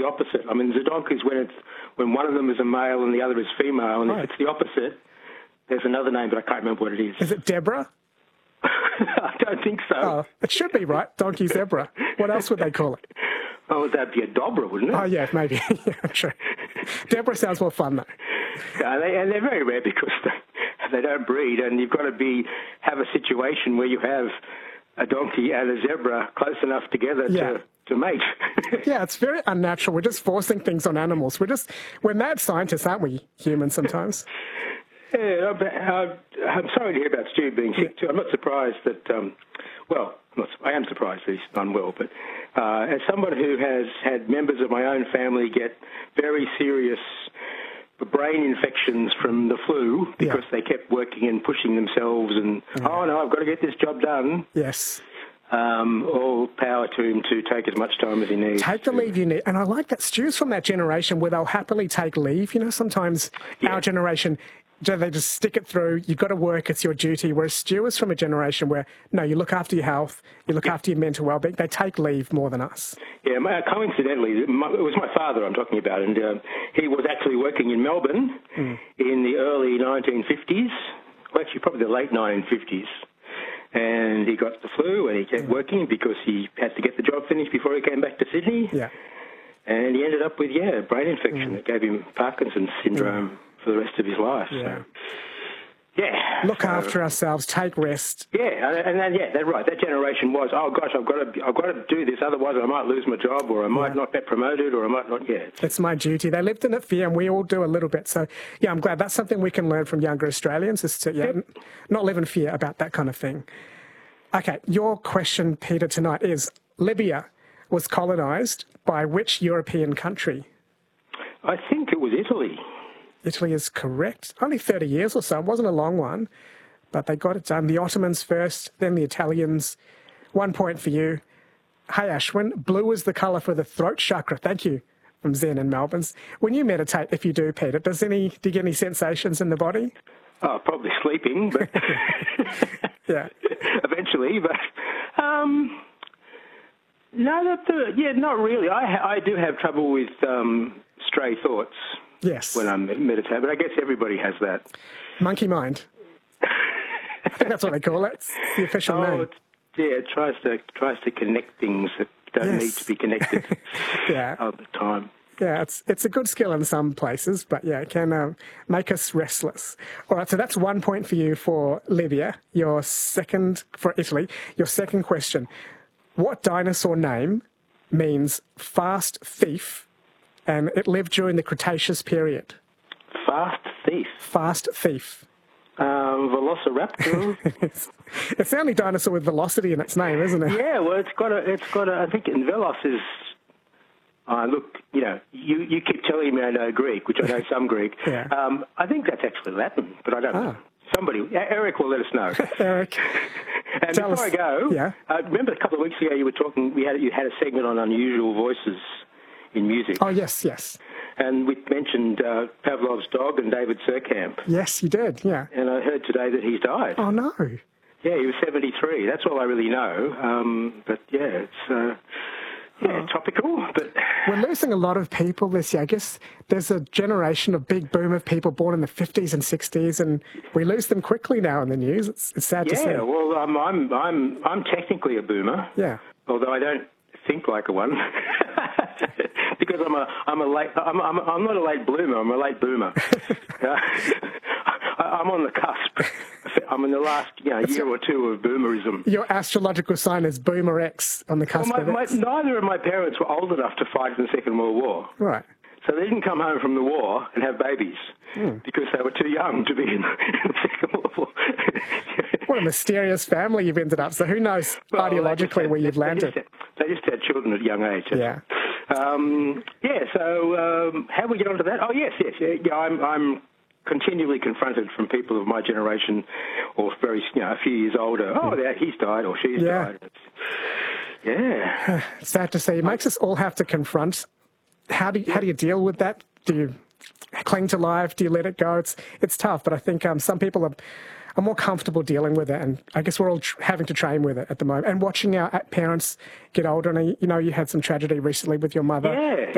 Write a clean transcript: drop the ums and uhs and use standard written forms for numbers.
the opposite. I mean, the donkeys when one of them is a male and the other is female, and if it's the opposite, there's another name, but I can't remember what it is. Is it Deborah? I don't think so. Oh, it should be, right? Donkey zebra. What else would they call it? Oh, that'd be a Dobra, wouldn't it? Oh, yeah, maybe. Yeah, true. Deborah sounds more fun, though. And they're very rare because they don't breed, and you've got to have a situation where you have a donkey and a zebra close enough together to mate. Yeah, it's very unnatural. We're just forcing things on animals. We're mad scientists, aren't we, humans, sometimes? Yeah, I'm sorry to hear about Stu being sick too. I'm not surprised that, I am surprised that he's unwell, but as someone who has had members of my own family get very serious brain infections from the flu because they kept working and pushing themselves and, oh no, I've got to get this job done. Yes. All power to him to take as much time as he needs. Take the leave you need. And I like that Stu's from that generation where they'll happily take leave. You know, sometimes our generation, they just stick it through. You've got to work. It's your duty. Whereas Stu is from a generation where, no, you look after your health, you look after your mental well-being. They take leave more than us. Yeah, coincidentally, it was my father I'm talking about, and he was actually working in Melbourne in the early 1950s, well, actually probably the late 1950s. And he got the flu, and he kept working because he had to get the job finished before he came back to Sydney. Yeah. And he ended up with, a brain infection that gave him Parkinson's syndrome for the rest of his life. Yeah. So, look after ourselves, take rest. Yeah, and then, that's right. That generation was, oh gosh, I've got to do this, otherwise I might lose my job, or I might not get promoted, or I might not. It's my duty. They lived in it fear, and we all do a little bit. So, I'm glad that's something we can learn from younger Australians is to not live in fear about that kind of thing. Okay, your question, Peter, tonight is Libya was colonised by which European country? I think it was Italy. Italy is correct. Only 30 years or so. It wasn't a long one, but they got it done. The Ottomans first, then the Italians. 1 point for you. Hey, Ashwin, blue is the colour for the throat chakra. Thank you from Zen in Melbourne. When you meditate, if you do, Peter, do you get any sensations in the body? Oh, probably sleeping, but eventually. But no, not really. I do have trouble with stray thoughts. Yes. When I'm meditating, but I guess everybody has that. Monkey mind. I think that's what they call it. It's the official name. It tries to connect things that don't need to be connected all the time. Yeah, it's a good skill in some places, but it can make us restless. All right, so that's 1 point for you for Libya. Your second for Italy. Your second question: what dinosaur name means fast thief? And it lived during the Cretaceous period. Fast thief? Fast thief. Velociraptor? It's the only dinosaur with velocity in its name, isn't it? Yeah, well, it's got a I think in Velos is, look, you keep telling me I know Greek, which I know some Greek. Yeah. I think that's actually Latin, but I don't know. Somebody, Eric will let us know. Eric. And before I go, remember a couple of weeks ago you were talking, you had a segment on unusual voices in music. Oh, yes. And we mentioned Pavlov's dog and David Surkamp. Yes, you did, yeah. And I heard today that he's died. Oh, no. Yeah, he was 73. That's all I really know. But, it's topical. But we're losing a lot of people this year. I guess there's a generation of big boom of people born in the 50s and 60s, and we lose them quickly now in the news. It's sad to see. Yeah, well, I'm technically a boomer. Yeah. Although I don't think like a one. Because I'm not a late bloomer. I'm a late boomer. I'm on the cusp. I'm in the last year or two of boomerism. Your astrological sign is Boomer X on the cusp of X. Neither of my parents were old enough to fight in the Second World War. Right. So they didn't come home from the war and have babies because they were too young to be in the Second World War. What a mysterious family you've ended up. So who knows ideologically where you've landed? They just had children at a young age. Yeah. So how do we get onto that? Oh, yes. Yeah, I'm continually confronted from people of my generation or a few years older. Oh, he's died or she's died. It's sad to see. It makes us all have to confront. How do you deal with that? Do you cling to life? Do you let it go? It's tough, but I think some people are more comfortable dealing with it, and I guess we're all having to train with it at the moment. And watching our parents get older, and you had some tragedy recently with your mother. Yeah,